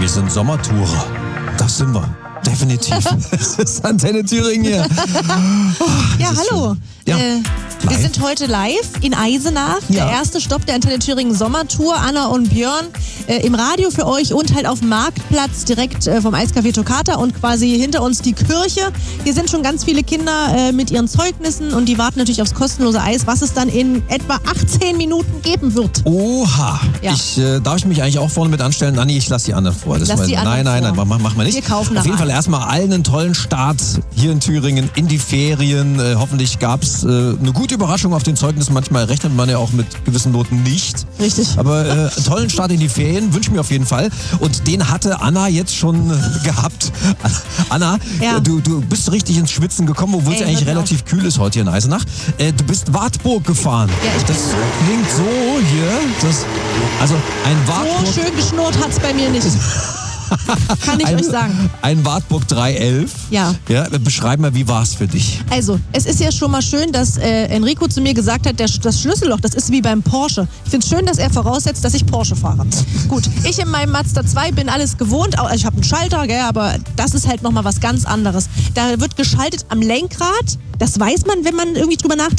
Wir sind Sommertourer. Das sind wir. Definitiv. Das ist Antenne Thüringen hier. Ja, hallo. Ja. Wir sind heute live in Eisenach. Ja. Der erste Stopp der Antenne Thüringen Sommertour. Anna und Björn im Radio für euch und halt auf dem Marktplatz direkt vom Eiscafé Toccata und quasi hinter uns die Kirche. Hier sind schon ganz viele Kinder mit ihren Zeugnissen und die warten natürlich aufs kostenlose Eis, was es dann in etwa 18 Minuten geben wird. Oha. Ja. Darf ich mich eigentlich auch vorne mit anstellen? Nanni, ich lasse die anderen vor. Lass die anderen nein, vor. mach mal nicht. Wir kaufen Auf jeden nachher. Fall erstmal allen einen tollen Start hier in Thüringen in die Ferien. Hoffentlich gab es eine gute Überraschung auf den Zeugnissen. Manchmal rechnet man ja auch mit gewissen Noten nicht. Richtig. Aber einen tollen Start in die Ferien wünsche ich mir auf jeden Fall. Und den hatte Anna jetzt schon gehabt. Anna, Ja. du bist richtig ins Schwitzen gekommen, obwohl es Ey, eigentlich hör mir relativ kühl ist heute hier in Eisenach. Du bist Wartburg gefahren. Ja, das klingt so hier. Also ein Wartburg. So schön geschnurrt hat's bei mir nicht. Kann ich euch sagen. Ein Wartburg 311. Ja. Beschreib mal, wie war es für dich? Also, es ist ja schon mal schön, dass Enrico zu mir gesagt hat, das Schlüsselloch, das ist wie beim Porsche. Ich finde es schön, dass er voraussetzt, dass ich Porsche fahre. Gut, ich in meinem Mazda 2 bin alles gewohnt. Also ich habe einen Schalter, gell, aber das ist halt nochmal was ganz anderes. Da wird geschaltet am Lenkrad. Das weiß man, wenn man irgendwie drüber nachdenkt.